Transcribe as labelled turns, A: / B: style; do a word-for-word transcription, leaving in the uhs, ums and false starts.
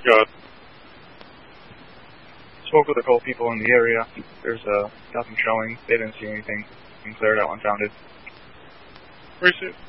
A: Good.
B: Spoke with a couple people in the area. There's uh, nothing showing. They didn't see anything. Cleared out unfounded.
A: Appreciate it.